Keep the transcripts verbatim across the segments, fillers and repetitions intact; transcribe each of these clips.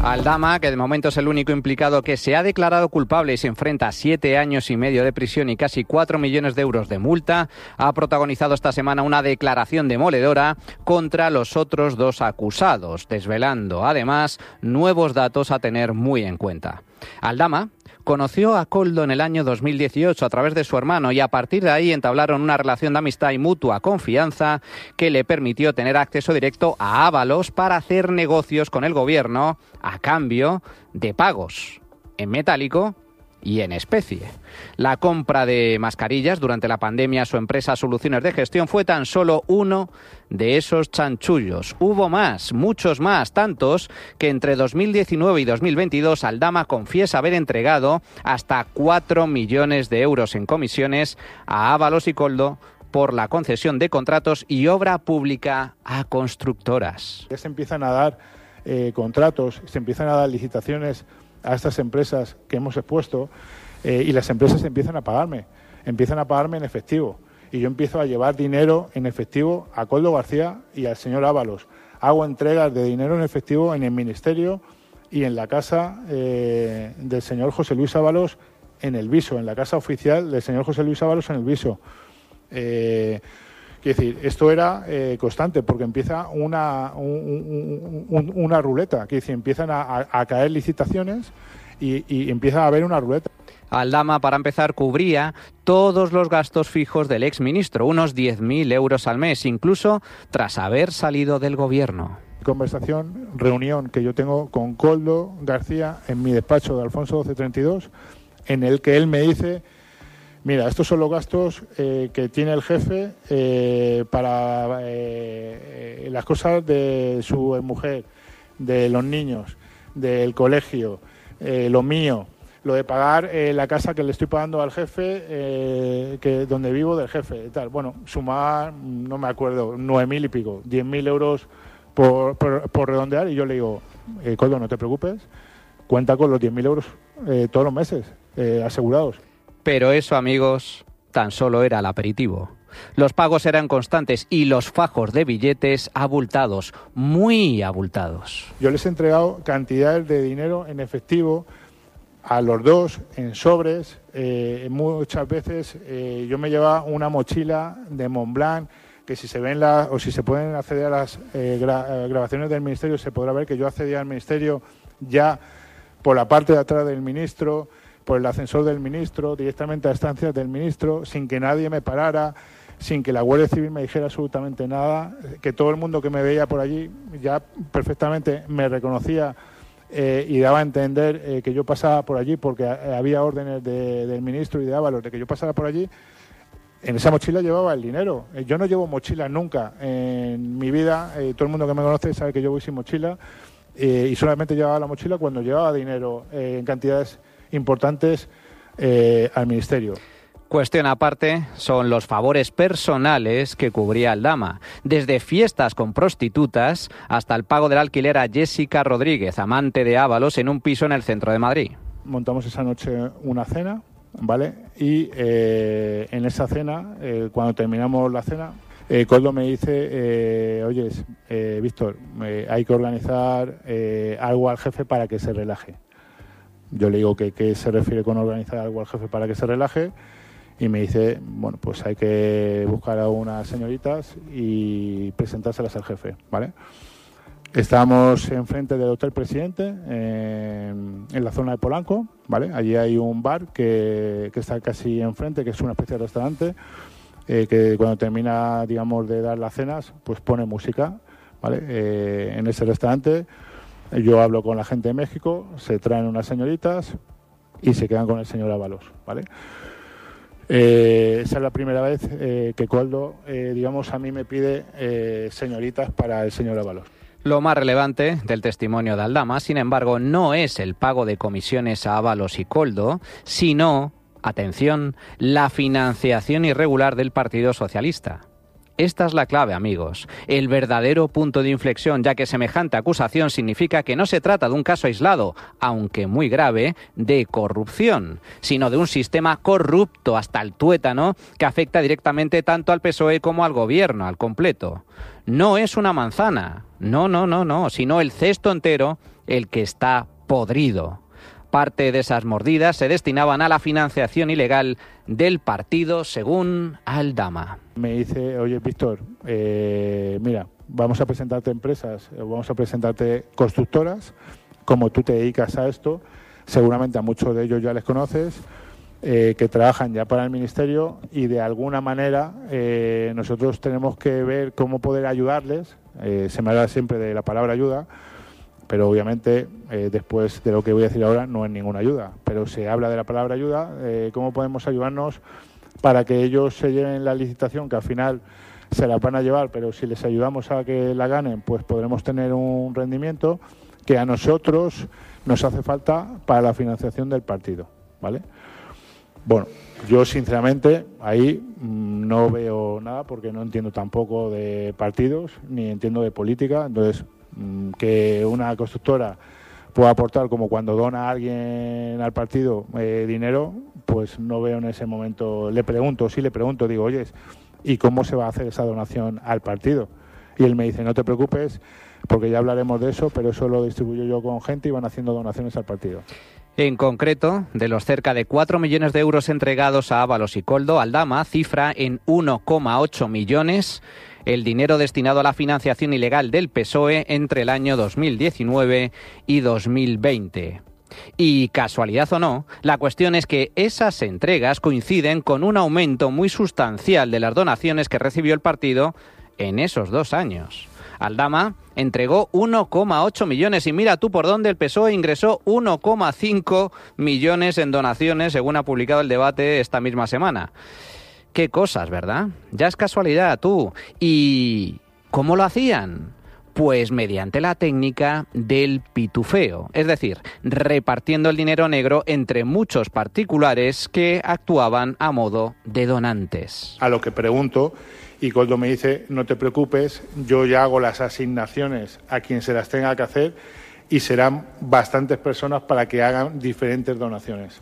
Aldama, que de momento es el único implicado que se ha declarado culpable y se enfrenta a siete años y medio de prisión y casi cuatro millones de euros de multa, ha protagonizado esta semana una declaración demoledora contra los otros dos acusados, desvelando además nuevos datos a tener muy en cuenta. Aldama conoció a Koldo en el año dos mil dieciocho a través de su hermano y a partir de ahí entablaron una relación de amistad y mutua confianza que le permitió tener acceso directo a Ábalos para hacer negocios con el gobierno a cambio de pagos en metálico y en especie. La compra de mascarillas durante la pandemia a su empresa Soluciones de Gestión fue tan solo uno de esos chanchullos. Hubo más, muchos más, tantos que entre dos mil diecinueve y dos mil veintidós Aldama confiesa haber entregado hasta cuatro millones de euros en comisiones a Ábalos y Koldo por la concesión de contratos y obra pública a constructoras. Ya se empiezan a dar eh, contratos, se empiezan a dar licitaciones a estas empresas que hemos expuesto eh, y las empresas empiezan a pagarme, empiezan a pagarme en efectivo y yo empiezo a llevar dinero en efectivo a Koldo García y al señor Ábalos. Hago entregas de dinero en efectivo en el ministerio y en la casa eh, del señor José Luis Ábalos en el Viso, en la casa oficial del señor José Luis Ábalos en el Viso. Eh, Quiero decir, esto era eh, constante porque empieza una, un, un, una ruleta, quiero decir, empiezan a, a caer licitaciones y, y empieza a haber una ruleta. Aldama, para empezar, cubría todos los gastos fijos del exministro, unos diez mil euros al mes, incluso tras haber salido del gobierno. Conversación, reunión que yo tengo con Koldo García en mi despacho de Alfonso doce treinta y dos, en el que él me dice: mira, estos son los gastos eh, que tiene el jefe eh, para eh, eh, las cosas de su mujer, de los niños, del colegio, eh, lo mío, lo de pagar eh, la casa que le estoy pagando al jefe, eh, que donde vivo del jefe y tal. Bueno, sumar, no me acuerdo, nueve mil y pico, diez mil euros por, por, por redondear, y yo le digo: eh, Koldo, no te preocupes, cuenta con los diez mil euros eh, todos los meses, eh, asegurados. Pero eso, amigos, tan solo era el aperitivo. Los pagos eran constantes y los fajos de billetes abultados, muy abultados. Yo les he entregado cantidades de dinero en efectivo a los dos, en sobres. Eh, muchas veces eh, yo me llevaba una mochila de Montblanc, que si se ven la, o si se pueden acceder a las eh, gra, grabaciones del ministerio, se podrá ver que yo accedía al ministerio ya por la parte de atrás del ministro, por el ascensor del ministro, directamente a estancias del ministro, sin que nadie me parara, sin que la Guardia Civil me dijera absolutamente nada, que todo el mundo que me veía por allí ya perfectamente me reconocía eh, y daba a entender eh, que yo pasaba por allí porque había órdenes de, del ministro y de Ábalos de que yo pasara por allí. En esa mochila llevaba el dinero. Yo no llevo mochila nunca en mi vida, eh, todo el mundo que me conoce sabe que yo voy sin mochila, eh, y solamente llevaba la mochila cuando llevaba dinero eh, en cantidades importantes eh, al ministerio. Cuestión aparte son los favores personales que cubría Aldama, desde fiestas con prostitutas hasta el pago del alquiler a Jessica Rodríguez, amante de Ábalos, en un piso en el centro de Madrid. Montamos esa noche una cena, ¿vale? Y eh, en esa cena, eh, cuando terminamos la cena, eh, Koldo me dice: eh, oye, eh, Víctor, eh, hay que organizar eh, algo al jefe para que se relaje. Yo le digo que qué se refiere con organizar algo al jefe para que se relaje, y me dice: bueno, pues hay que buscar a unas señoritas y presentárselas al jefe, ¿vale? Estábamos enfrente del Hotel Presidente, en, en la zona de Polanco, ¿vale? Allí hay un bar que, que está casi enfrente, que es una especie de restaurante, eh, que cuando termina, digamos, de dar las cenas, pues pone música, ¿vale? Eh, en ese restaurante yo hablo con la gente de México, se traen unas señoritas y se quedan con el señor Ábalos, ¿vale? Eh, esa es la primera vez eh, que Koldo, eh, digamos, a mí me pide eh, señoritas para el señor Ábalos. Lo más relevante del testimonio de Aldama, sin embargo, no es el pago de comisiones a Ábalos y Koldo, sino, atención, la financiación irregular del Partido Socialista. Esta es la clave, amigos, el verdadero punto de inflexión, ya que semejante acusación significa que no se trata de un caso aislado, aunque muy grave, de corrupción, sino de un sistema corrupto hasta el tuétano que afecta directamente tanto al P S O E como al gobierno, al completo. No es una manzana, no, no, no, no, sino el cesto entero el que está podrido. Parte de esas mordidas se destinaban a la financiación ilegal del partido, según Aldama. Me dice, oye, Víctor, eh, mira, vamos a presentarte empresas, vamos a presentarte constructoras, como tú te dedicas a esto, seguramente a muchos de ellos ya les conoces, eh, que trabajan ya para el Ministerio y de alguna manera eh, nosotros tenemos que ver cómo poder ayudarles, eh, se me habla siempre de la palabra ayuda, pero obviamente eh, después de lo que voy a decir ahora no es ninguna ayuda, pero se habla de la palabra ayuda, eh, cómo podemos ayudarnos para que ellos se lleven la licitación, que al final se la van a llevar, pero si les ayudamos a que la ganen, pues podremos tener un rendimiento que a nosotros nos hace falta para la financiación del partido, ¿vale? Bueno, yo sinceramente ahí mmm, no veo nada porque no entiendo tampoco de partidos ni entiendo de política, entonces mmm, que una constructora pueda aportar como cuando dona a alguien al partido eh, dinero, pues no veo en ese momento, le pregunto, sí le pregunto, digo, oye, ¿y cómo se va a hacer esa donación al partido? Y él me dice, no te preocupes, porque ya hablaremos de eso, pero eso lo distribuyo yo con gente y van haciendo donaciones al partido. En concreto, de los cerca de cuatro millones de euros entregados a Ábalos y Koldo, Aldama cifra en uno coma ocho millones el dinero destinado a la financiación ilegal del P S O E entre el año dos mil diecinueve y dos mil veinte. Y casualidad o no, la cuestión es que esas entregas coinciden con un aumento muy sustancial de las donaciones que recibió el partido en esos dos años. Aldama entregó uno coma ocho millones y mira tú por dónde el P S O E ingresó uno coma cinco millones en donaciones, según ha publicado el Debate esta misma semana. Qué cosas, ¿verdad? Ya es casualidad, tú. ¿Y cómo lo hacían? Pues mediante la técnica del pitufeo, es decir, repartiendo el dinero negro entre muchos particulares que actuaban a modo de donantes. A lo que pregunto, y Koldo me dice, no te preocupes, yo ya hago las asignaciones a quien se las tenga que hacer y serán bastantes personas para que hagan diferentes donaciones.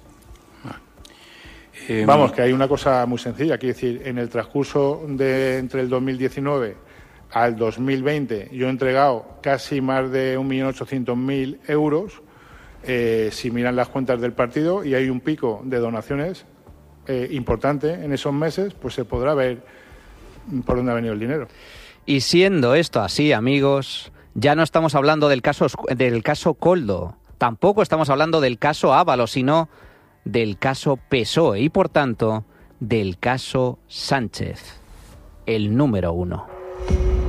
Eh, Vamos, que hay una cosa muy sencilla, quiero decir, en el transcurso de entre el dos mil diecinueve al dos mil veinte yo he entregado casi más de un millón ochocientos mil euros, eh, si miran las cuentas del partido, y hay un pico de donaciones eh, importante en esos meses, pues se podrá ver por dónde ha venido el dinero. Y siendo esto así, amigos, ya no estamos hablando del caso, del caso Koldo, tampoco estamos hablando del caso Ábalos, sino del caso P S O E y, por tanto, del caso Sánchez, el número uno.